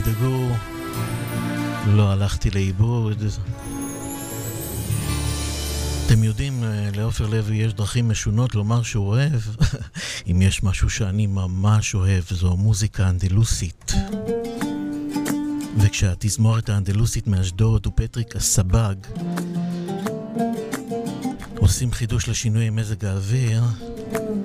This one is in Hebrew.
תדאגו, לא הלכתי לאיבוד. אתם יודעים, לעופר לוי יש דרכים משונות לומר שהוא אוהב. אם יש משהו שאני ממש אוהב, זו מוזיקה אנדלוסית. וכשהתזמורת האנדלוסית מאשדוד ופטריק הסבג עושים חידוש לשינוי מזג האוויר,